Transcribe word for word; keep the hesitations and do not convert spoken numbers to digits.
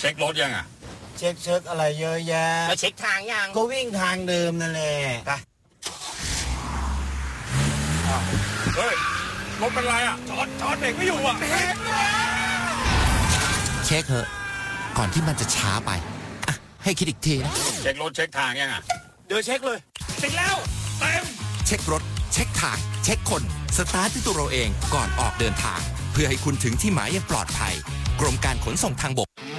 เช็ครถยังอ่ะเช็คเช็คอะไรเยอะแยะแล้วเช็คทางยังก็วิ่งทางเดิมนั่นแหละไปเฮ้ยรถเป็นไรอ่ะจอดจอดเบรกไม่อยู่อ่ะเช็คเถอะก่อนที่มันจะช้าไปอ่ะให้คิดอีกทีนะเช็ครถเช็คทางยังอ่ะเดี๋ยวเช็คเลยติดแล้วเต็มเช็ครถเช็คทางเช็คคนสตาร์ทที่ตัวเราเองก่อนออกเดินทางเพื่อให้คุณถึงที่หมายอย่างปลอดภัยกรมการขนส่งทางบก